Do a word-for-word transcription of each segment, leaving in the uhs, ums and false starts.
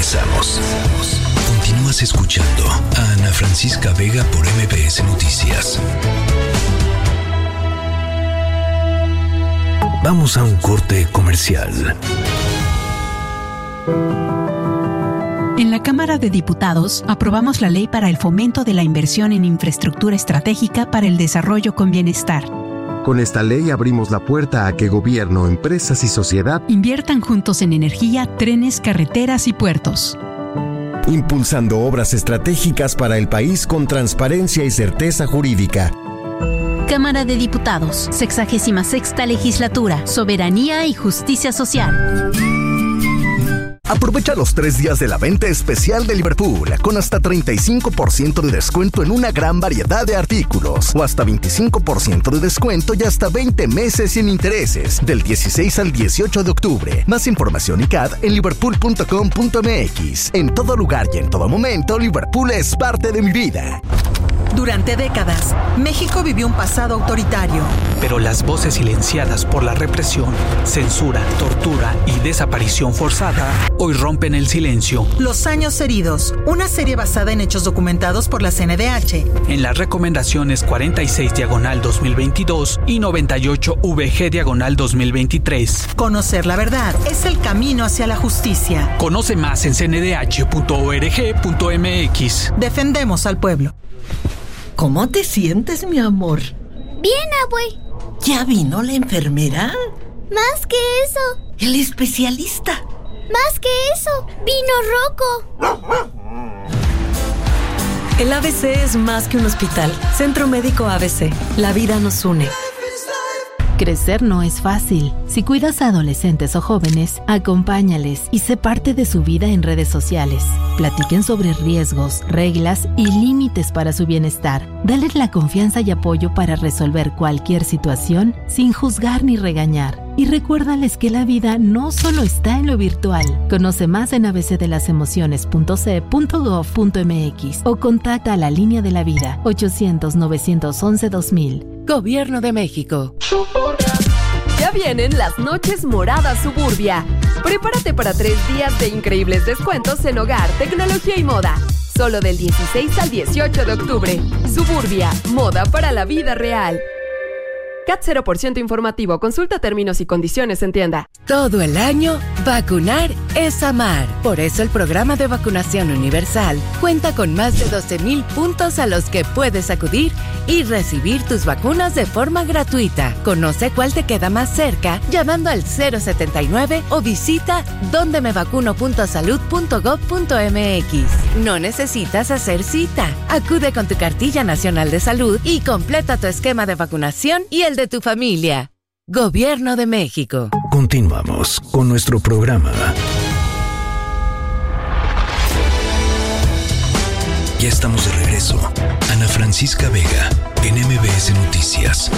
Regresamos. Continúas escuchando a Ana Francisca Vega por M B S Noticias. Vamos a un corte comercial. En la Cámara de Diputados aprobamos la ley para el fomento de la inversión en infraestructura estratégica para el desarrollo con bienestar. Con esta ley abrimos la puerta a que gobierno, empresas y sociedad inviertan juntos en energía, trenes, carreteras y puertos. Impulsando obras estratégicas para el país con transparencia y certeza jurídica. Cámara de Diputados, sexagésima sexta legislatura, soberanía y justicia social. Aprovecha los tres días de la venta especial de Liverpool, con hasta treinta y cinco por ciento de descuento en una gran variedad de artículos, o hasta veinticinco por ciento de descuento y hasta veinte meses sin intereses, del dieciséis al dieciocho de octubre. Más información y C A D en liverpool punto com punto m x. En todo lugar y en todo momento, Liverpool es parte de mi vida. Durante décadas, México vivió un pasado autoritario. Pero las voces silenciadas por la represión, censura, tortura y desaparición forzada hoy rompen el silencio. Los años heridos, una serie basada en hechos documentados por la C N D H. En las recomendaciones cuarenta y seis diagonal dos mil veintidós y noventa y ocho V G diagonal dos mil veintitrés. Conocer la verdad es el camino hacia la justicia. Conoce más en c n d h punto org punto m x. Defendemos al pueblo. ¿Cómo te sientes, mi amor? Bien, abue. ¿Ya vino la enfermera? Más que eso. El especialista. Más que eso. Vino Rocco. El A B C es más que un hospital. Centro Médico A B C. La vida nos une. Crecer no es fácil. Si cuidas a adolescentes o jóvenes, acompáñales y sé parte de su vida en redes sociales. Platiquen sobre riesgos, reglas y límites para su bienestar. Dales la confianza y apoyo para resolver cualquier situación sin juzgar ni regañar. Y recuérdales que la vida no solo está en lo virtual. Conoce más en a b c de las emociones punto c punto gov punto m x o contacta a la Línea de la Vida ochocientos, novecientos once, dos mil. Gobierno de México. Ya vienen las noches moradas Suburbia. Prepárate para tres días de increíbles descuentos en hogar, tecnología y moda. Solo del dieciséis al dieciocho de octubre. Suburbia, moda para la vida real. C A T cero por ciento informativo. Consulta términos y condiciones en tienda. Todo el año, vacunar es amar. Por eso el programa de vacunación universal cuenta con más de doce mil puntos a los que puedes acudir y recibir tus vacunas de forma gratuita. Conoce cuál te queda más cerca llamando al cero setenta y nueve o visita donde me vacuno punto salud punto gov punto m x. No necesitas hacer cita. Acude con tu cartilla nacional de salud y completa tu esquema de vacunación y el de tu familia. Gobierno de México. Continuamos con nuestro programa. Ya estamos de regreso. Ana Francisca Vega, en M B S Noticias.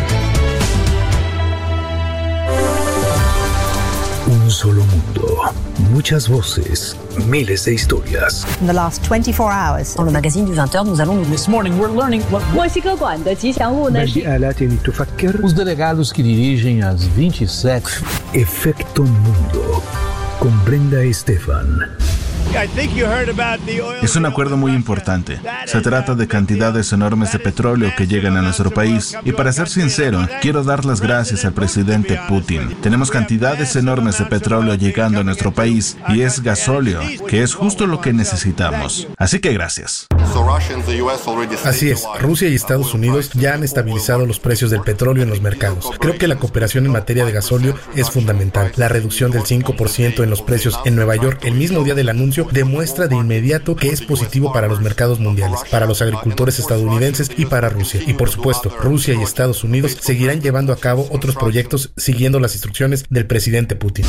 Un solo mundo, muchas voces, miles de historias. In the last twenty-four hours, dans le magazine du vingt heures, nous allons... This morning we're learning what... Os delegados que dirigem as vinte e sete... Efecto Mundo, con Brenda Estefan. Es un acuerdo muy importante. Se trata de cantidades enormes de petróleo que llegan a nuestro país. Y para ser sincero, quiero dar las gracias al presidente Putin. Tenemos cantidades enormes de petróleo llegando a nuestro país y es gasóleo, que es justo lo que necesitamos. Así que gracias. Así es, Rusia y Estados Unidos ya han estabilizado los precios del petróleo en los mercados. Creo que la cooperación en materia de gasóleo es fundamental. La reducción del cinco por ciento en los precios en Nueva York el mismo día del anuncio demuestra de inmediato que es positivo para los mercados mundiales, para los agricultores estadounidenses y para Rusia. Y por supuesto, Rusia y Estados Unidos seguirán llevando a cabo otros proyectos siguiendo las instrucciones del presidente Putin.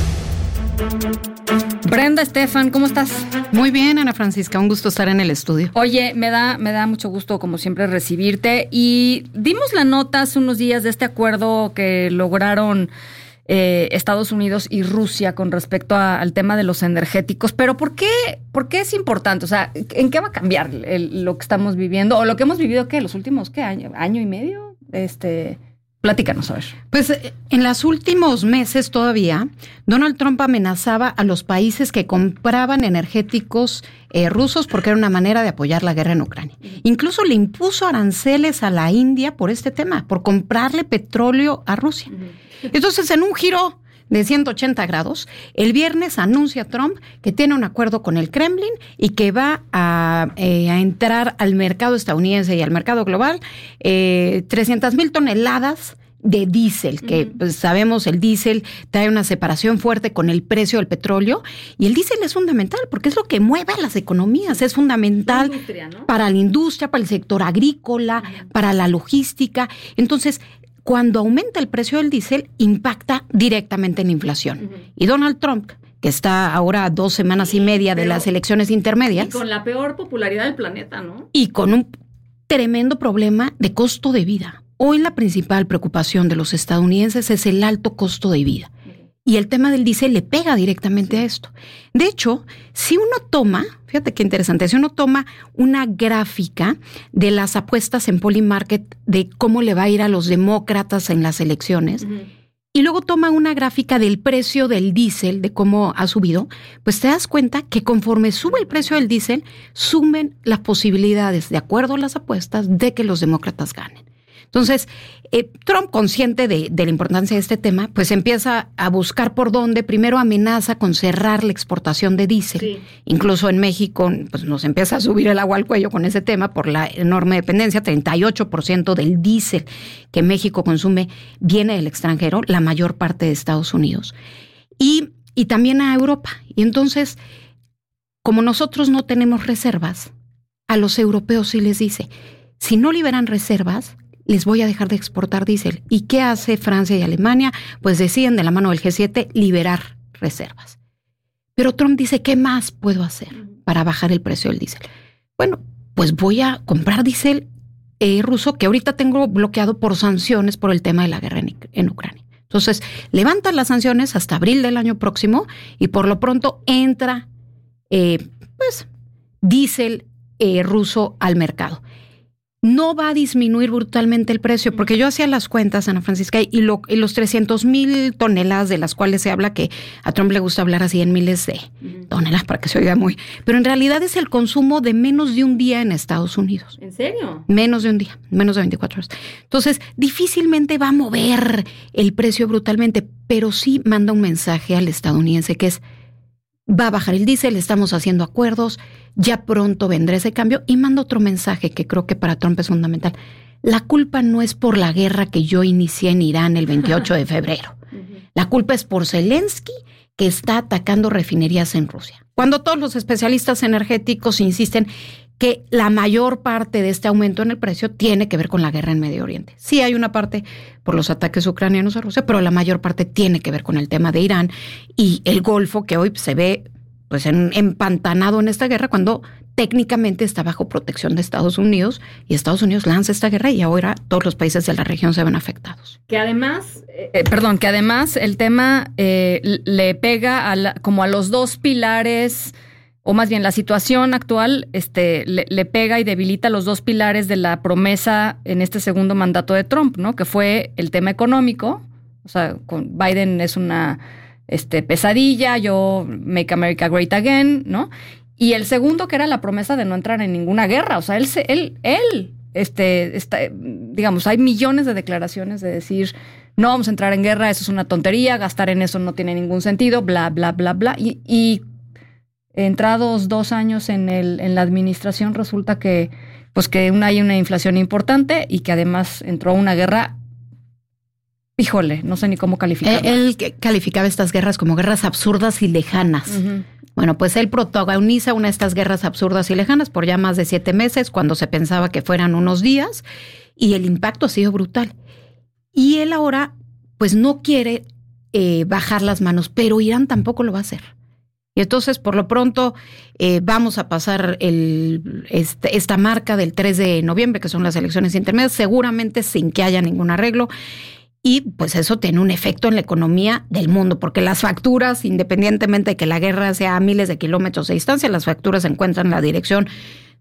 Brenda Estefan, ¿cómo estás? Muy bien, Ana Francisca, un gusto estar en el estudio. Oye, me da, me da mucho gusto, como siempre, recibirte. Y dimos la nota hace unos días de este acuerdo que lograron eh, Estados Unidos y Rusia con respecto a, al tema de los energéticos. Pero ¿por qué, por qué es importante? O sea, ¿en qué va a cambiar el, lo que estamos viviendo? ¿O lo que hemos vivido, qué? ¿Los últimos, qué? ¿Año, año y medio? Este... Platícanos, a ver. Pues en los últimos meses todavía, Donald Trump amenazaba a los países que compraban energéticos eh, rusos porque era una manera de apoyar la guerra en Ucrania. Uh-huh. Incluso le impuso aranceles a la India por este tema, por comprarle petróleo a Rusia. Uh-huh. Entonces, en un giro de ciento ochenta grados, el viernes anuncia Trump que tiene un acuerdo con el Kremlin y que va a, eh, a entrar al mercado estadounidense y al mercado global eh, trescientas mil toneladas de diésel, que uh-huh. pues, sabemos el diésel trae una separación fuerte con el precio del petróleo, y el diésel es fundamental porque es lo que mueve a las economías, es fundamental la industria, ¿no? Para la industria, para el sector agrícola, uh-huh. para la logística. Entonces, cuando aumenta el precio del diésel, impacta directamente en la inflación. Uh-huh. Y Donald Trump, que está ahora a dos semanas y media de Pero, las elecciones intermedias. Y con la peor popularidad del planeta, ¿no? Y con un tremendo problema de costo de vida. Hoy la principal preocupación de los estadounidenses es el alto costo de vida. Uh-huh. Y el tema del diésel le pega directamente a esto. De hecho, si uno toma, fíjate qué interesante, si uno toma una gráfica de las apuestas en Polymarket de cómo le va a ir a los demócratas en las elecciones, uh-huh. y luego toma una gráfica del precio del diésel, de cómo ha subido, pues te das cuenta que conforme sube el precio del diésel, sumen las posibilidades, de acuerdo a las apuestas, de que los demócratas ganen. Entonces, eh, Trump, consciente de, de la importancia de este tema, pues empieza a buscar por dónde. Primero amenaza con cerrar la exportación de diésel. Sí. Incluso en México pues nos empieza a subir el agua al cuello con ese tema por la enorme dependencia. treinta y ocho por ciento del diésel que México consume viene del extranjero, la mayor parte de Estados Unidos. Y, y también a Europa. Y entonces, como nosotros no tenemos reservas, a los europeos sí les dice, si no liberan reservas, les voy a dejar de exportar diésel. ¿Y qué hace Francia y Alemania? Pues deciden de la mano del G siete liberar reservas. Pero Trump dice, ¿qué más puedo hacer para bajar el precio del diésel? Bueno, pues voy a comprar diésel eh, ruso que ahorita tengo bloqueado por sanciones por el tema de la guerra en, en Ucrania. Entonces, levantan las sanciones hasta abril del año próximo y por lo pronto entra eh, pues diésel eh, ruso al mercado. No va a disminuir brutalmente el precio, porque yo hacía las cuentas, Ana Francisca, y, lo, y los trescientos mil toneladas de las cuales se habla, que a Trump le gusta hablar así en miles de uh-huh. toneladas para que se oiga muy, pero en realidad es el consumo de menos de un día en Estados Unidos. ¿En serio? Menos de un día, menos de veinticuatro horas. Entonces, difícilmente va a mover el precio brutalmente, pero sí manda un mensaje al estadounidense que es, va a bajar el diésel, estamos haciendo acuerdos, ya pronto vendrá ese cambio, y manda otro mensaje que creo que para Trump es fundamental. La culpa no es por la guerra que yo inicié en Irán el veintiocho de febrero. La culpa es por Zelensky, que está atacando refinerías en Rusia. Cuando todos los especialistas energéticos insisten que la mayor parte de este aumento en el precio tiene que ver con la guerra en Medio Oriente. Sí hay una parte por los ataques ucranianos a Rusia, pero la mayor parte tiene que ver con el tema de Irán y el Golfo, que hoy se ve pues en, empantanado en esta guerra cuando técnicamente está bajo protección de Estados Unidos, y Estados Unidos lanza esta guerra y ahora todos los países de la región se ven afectados. Que además, eh, perdón, que además el tema eh, le pega a la, como a los dos pilares, o más bien la situación actual este, le, le pega y debilita los dos pilares de la promesa en este segundo mandato de Trump, ¿no? Que fue el tema económico. O sea, con Biden es una este, pesadilla, yo make America great again, ¿no? Y el segundo, que era la promesa de no entrar en ninguna guerra. O sea, él, él, él este, está, digamos, hay millones de declaraciones de decir, no vamos a entrar en guerra, eso es una tontería, gastar en eso no tiene ningún sentido, bla, bla, bla, bla. Y, y entrados dos años en, el, en la administración, resulta que, pues que una, hay una inflación importante y que además entró una guerra. Híjole, no sé ni cómo calificarla. Él calificaba estas guerras como guerras absurdas y lejanas. Uh-huh. Bueno, pues él protagoniza una de estas guerras absurdas y lejanas por ya más de siete meses, cuando se pensaba que fueran unos días, y el impacto ha sido brutal. Y él ahora, pues no quiere eh, bajar las manos, pero Irán tampoco lo va a hacer. Y entonces, por lo pronto, eh, vamos a pasar el, este, esta marca del tres de noviembre, que son las elecciones intermedias, seguramente sin que haya ningún arreglo. Y pues eso tiene un efecto en la economía del mundo, porque las facturas, independientemente de que la guerra sea a miles de kilómetros de distancia, las facturas se encuentran en la dirección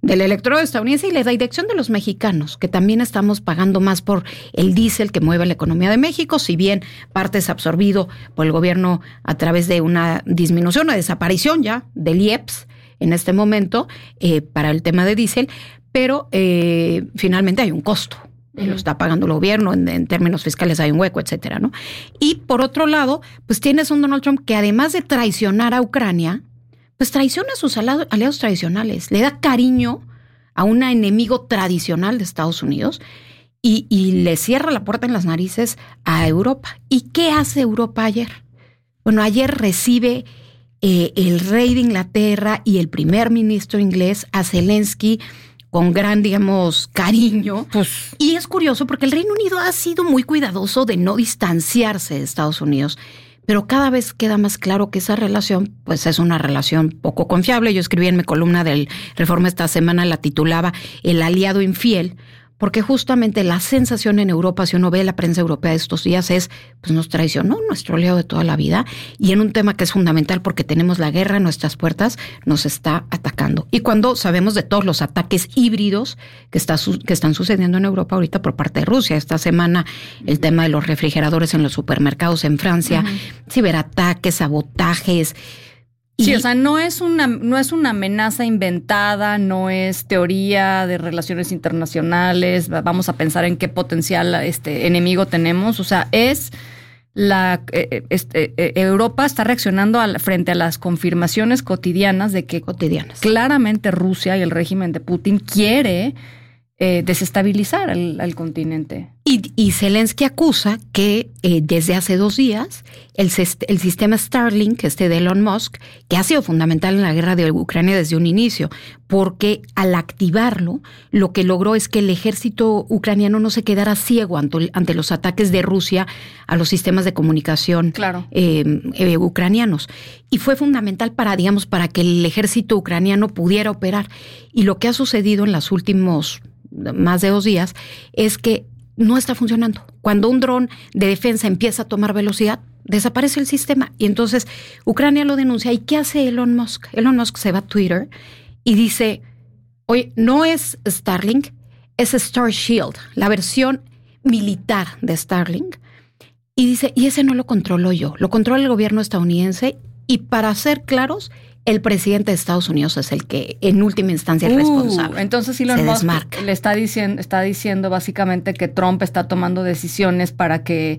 del electorado estadounidense y la dirección de los mexicanos, que también estamos pagando más por el diésel que mueve la economía de México, si bien parte es absorbido por el gobierno a través de una disminución o desaparición ya del I E P S en este momento eh, para el tema de diésel, pero eh, finalmente hay un costo. Uh-huh. Lo está pagando el gobierno, en, en términos fiscales hay un hueco, etcétera, ¿no? Y por otro lado, pues tienes un Donald Trump que además de traicionar a Ucrania, pues traiciona a sus aliados tradicionales, le da cariño a un enemigo tradicional de Estados Unidos y, y le cierra la puerta en las narices a Europa. ¿Y qué hace Europa ayer? Bueno, ayer recibe eh, el rey de Inglaterra y el primer ministro inglés a Zelensky con gran, digamos, cariño. Pues, y es curioso porque el Reino Unido ha sido muy cuidadoso de no distanciarse de Estados Unidos. Pero cada vez queda más claro que esa relación, pues es una relación poco confiable. Yo escribí en mi columna del Reforma esta semana, la titulaba El aliado infiel, porque justamente la sensación en Europa, si uno ve la prensa europea de estos días, es, pues nos traicionó nuestro aliado de toda la vida, y en un tema que es fundamental porque tenemos la guerra en nuestras puertas, nos está atacando. Y cuando sabemos de todos los ataques híbridos que, está, que están sucediendo en Europa ahorita por parte de Rusia, esta semana el tema de los refrigeradores en los supermercados en Francia, uh-huh. ciberataques, sabotajes. Sí, y, o sea, no es una no es una amenaza inventada, no es teoría de relaciones internacionales, vamos a pensar en qué potencial este enemigo tenemos, o sea, es la este, Europa está reaccionando al, frente a las confirmaciones cotidianas de que cotidianas. Claramente Rusia y el régimen de Putin quiere eh, desestabilizar al, al continente. Y, y Zelensky acusa que eh, desde hace dos días el, el sistema Starlink, este de Elon Musk, que ha sido fundamental en la guerra de Ucrania desde un inicio, porque al activarlo, lo que logró es que el ejército ucraniano no se quedara ciego ante, ante los ataques de Rusia a los sistemas de comunicación claro. eh, eh, ucranianos. Y fue fundamental para, digamos, para que el ejército ucraniano pudiera operar. Y lo que ha sucedido en los últimos más de dos días es que no está funcionando. Cuando un dron de defensa empieza a tomar velocidad, desaparece el sistema. Y entonces Ucrania lo denuncia. ¿Y qué hace Elon Musk? Elon Musk se va a Twitter y dice, oye, no es Starlink, es Star Shield, la versión militar de Starlink. Y dice, y ese no lo controlo yo, lo controla el gobierno estadounidense. Y para ser claros, el presidente de Estados Unidos es el que en última instancia es uh, responsable. Entonces Elon Musk le está diciendo, está diciendo básicamente que Trump está tomando decisiones para que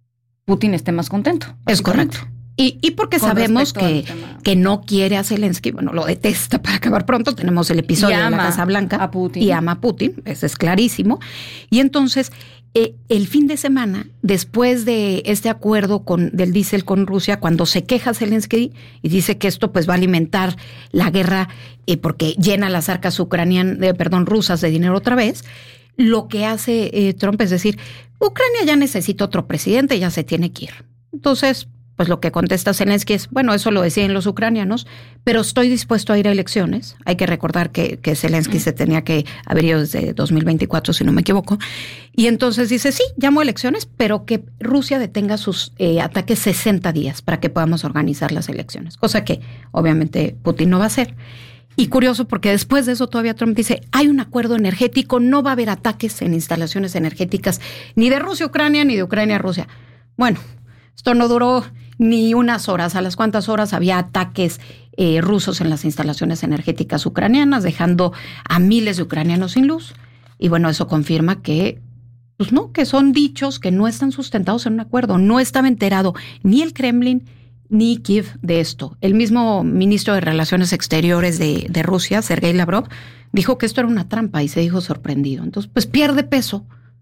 Putin esté más contento. Es correcto. Y, y porque Con sabemos que, que no quiere a Zelensky, bueno, lo detesta para acabar pronto. Tenemos el episodio de la Casa Blanca a Putin. Y ama a Putin, eso es clarísimo. Y entonces, eh, el fin de semana, después de este acuerdo con, del diésel con Rusia, cuando se queja Zelensky y dice que esto pues va a alimentar la guerra eh, porque llena las arcas ucranianas, eh, perdón, rusas de dinero otra vez, lo que hace eh, Trump es decir, Ucrania ya necesita otro presidente, ya se tiene que ir. Entonces, pues lo que contesta Zelensky es, bueno, eso lo deciden los ucranianos, pero estoy dispuesto a ir a elecciones. Hay que recordar que, que Zelensky mm. se tenía que haber ido desde dos mil veinticuatro, si no me equivoco. Y entonces dice, sí, llamo a elecciones, pero que Rusia detenga sus eh, ataques sesenta días para que podamos organizar las elecciones, cosa que obviamente Putin no va a hacer. Y curioso porque después de eso todavía Trump dice, hay un acuerdo energético, no va a haber ataques en instalaciones energéticas ni de Rusia a Ucrania ni de Ucrania a Rusia. Bueno, esto no duró ni unas horas. ¿A las cuantas horas había ataques eh, rusos en las instalaciones energéticas ucranianas, dejando a miles de ucranianos sin luz? Y bueno, eso confirma que, pues no, que son dichos que no están sustentados en un acuerdo. No estaba enterado ni el Kremlin ni Kiev de esto. El mismo ministro de Relaciones Exteriores de, de Rusia, Sergei Lavrov, dijo que esto era una trampa y se dijo sorprendido. Entonces, pues pierde peso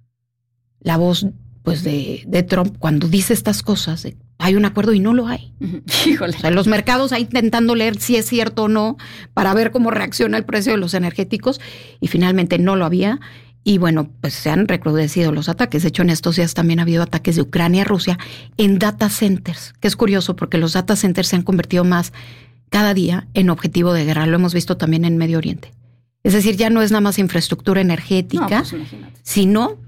la voz pues de, de Trump cuando dice estas cosas, de, hay un acuerdo y no lo hay. Híjole. O sea, los mercados ahí intentando leer si es cierto o no para ver cómo reacciona el precio de los energéticos y finalmente no lo había. Y bueno, pues se han recrudecido los ataques. De hecho, en estos días también ha habido ataques de Ucrania a Rusia en data centers, que es curioso porque los data centers se han convertido más cada día en objetivo de guerra. Lo hemos visto también en Medio Oriente. Es decir, ya no es nada más infraestructura energética, no, pues, sino ataques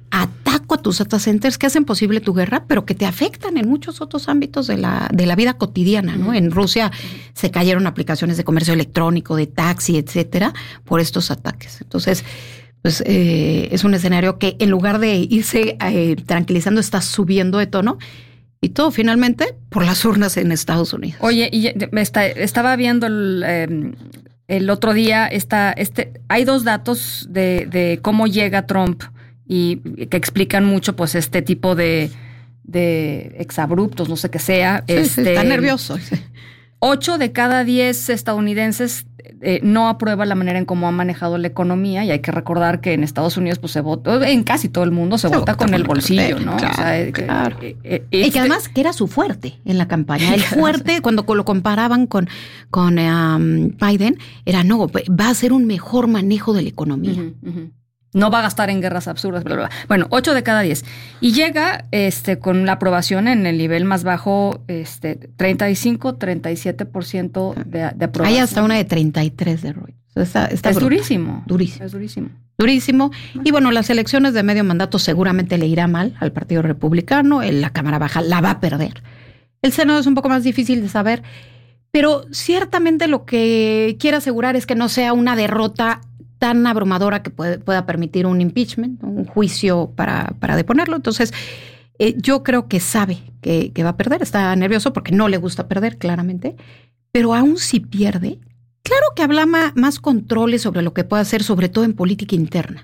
ataco a tus data centers que hacen posible tu guerra, pero que te afectan en muchos otros ámbitos de la, de la vida cotidiana, ¿no? En Rusia se cayeron aplicaciones de comercio electrónico, de taxi, etcétera, por estos ataques. Entonces, pues eh, es un escenario que en lugar de irse eh, tranquilizando, está subiendo de tono. Y todo finalmente por las urnas en Estados Unidos. Oye, y está, estaba viendo el, eh, el otro día, esta, este, hay dos datos de, de cómo llega Trump y que explican mucho pues este tipo de, de exabruptos, no sé qué sea. Sí, este, sí, está nervioso. Ocho de cada diez estadounidenses eh, no aprueba la manera en cómo ha manejado la economía, y hay que recordar que en Estados Unidos pues se vota, en casi todo el mundo se, se vota con el bolsillo, cartel, ¿no? Claro, o sea, claro. Eh, eh, este, y que además que era su fuerte en la campaña. El fuerte, cuando lo comparaban con, con um, Biden, era no, va a ser un mejor manejo de la economía. Uh-huh, uh-huh. No va a gastar en guerras absurdas, bla, bla, bla. Bueno, ocho de cada diez. Y llega este, con la aprobación en el nivel más bajo, este, treinta y cinco, treinta y siete por ciento de, de aprobación. Hay hasta una de treinta y tres de Reuters. Está, está es brutal. durísimo. Durísimo. Es durísimo. Durísimo. Y bueno, las elecciones de medio mandato seguramente le irá mal al Partido Republicano. En la Cámara Baja la va a perder. El Senado es un poco más difícil de saber. Pero ciertamente lo que quiere asegurar es que no sea una derrota tan abrumadora que puede, pueda permitir un impeachment, un juicio para, para deponerlo. Entonces, eh, yo creo que sabe que, que va a perder. Está nervioso porque no le gusta perder, claramente. Pero aún si pierde, claro que habla más controles sobre lo que puede hacer, sobre todo en política interna.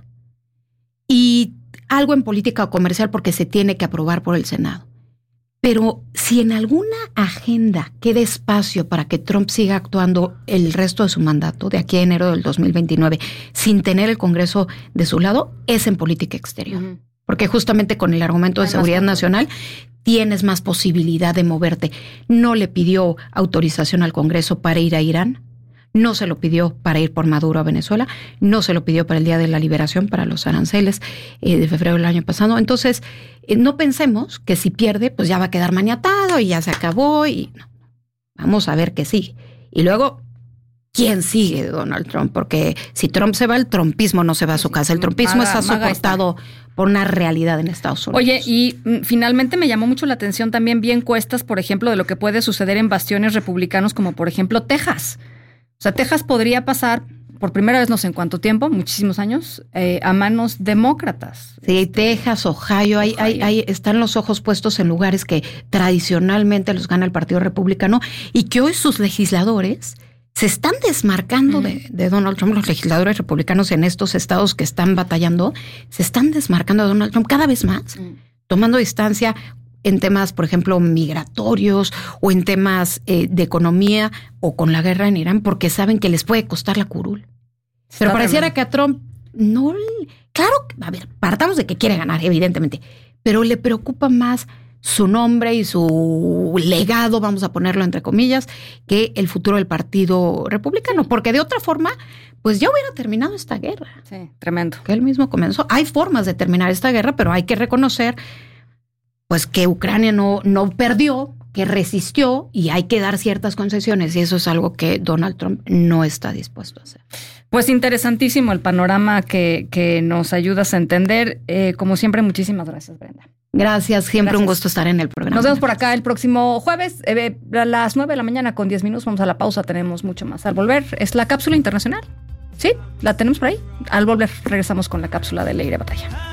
Y algo en política comercial porque se tiene que aprobar por el Senado. Pero si en alguna agenda queda espacio para que Trump siga actuando el resto de su mandato, de aquí a enero del dos mil veintinueve, sin tener el Congreso de su lado, es en política exterior. Uh-huh. Porque justamente con el argumento de seguridad nacional tienes más posibilidad de moverte. No le pidió autorización al Congreso para ir a Irán, no se lo pidió para ir por Maduro a Venezuela, no se lo pidió para el Día de la Liberación, para los aranceles eh, de febrero del año pasado. Entonces, eh, no pensemos que si pierde, pues ya va a quedar maniatado y ya se acabó. Y no. Vamos a ver qué sigue. Y luego, ¿quién sigue de Donald Trump? Porque si Trump se va, el trumpismo no se va a su casa. El trumpismo maga, está soportado por una realidad en Estados Unidos. Oye, y mm, finalmente me llamó mucho la atención también vi encuestas, por ejemplo, de lo que puede suceder en bastiones republicanos como, por ejemplo, Texas. O sea, Texas podría pasar por primera vez no sé en cuánto tiempo, muchísimos años, eh, a manos demócratas. Sí, Texas, Ohio, hay, hay, hay, están los ojos puestos en lugares que tradicionalmente los gana el Partido Republicano y que hoy sus legisladores se están desmarcando mm. de, de Donald Trump. Los legisladores republicanos en estos estados que están batallando se están desmarcando de Donald Trump cada vez más, mm. tomando distancia en temas, por ejemplo, migratorios o en temas eh, de economía o con la guerra en Irán, porque saben que les puede costar la curul. Pero Está pareciera tremendo. Que a Trump no... Claro, a ver, partamos de que quiere ganar, evidentemente, pero le preocupa más su nombre y su legado, vamos a ponerlo entre comillas, que el futuro del Partido Republicano, porque de otra forma, pues ya hubiera terminado esta guerra. Sí, tremendo. Que él mismo comenzó. Hay formas de terminar esta guerra, pero hay que reconocer pues que Ucrania no, no perdió, que resistió y hay que dar ciertas concesiones y eso es algo que Donald Trump no está dispuesto a hacer. Pues interesantísimo el panorama que, que nos ayudas a entender. Eh, como siempre, muchísimas gracias, Brenda. Gracias, siempre gracias. Un gusto estar en el programa. Nos vemos por acá el próximo jueves eh, a las nueve de la mañana con diez minutos. Vamos a la pausa, tenemos mucho más. Al volver es la cápsula internacional. Sí, la tenemos por ahí. Al volver regresamos con la cápsula de Leire Batalla.